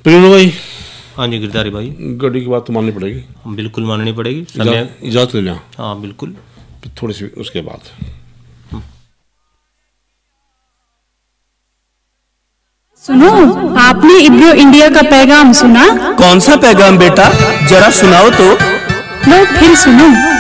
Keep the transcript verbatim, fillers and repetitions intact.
प्रियो भाई। हाँ जी गिरधारी भाई, गाड़ी की बात तो माननी पड़ेगी। बिल्कुल माननी पड़ेगी। इजाजत ले लें। हाँ बिल्कुल। थोड़ी सी उसके बाद सुनो, आपने इब्रो इंडिया का पैगाम सुना? कौन सा पैगाम बेटा, जरा सुनाओ तो। लो फिर सुनो।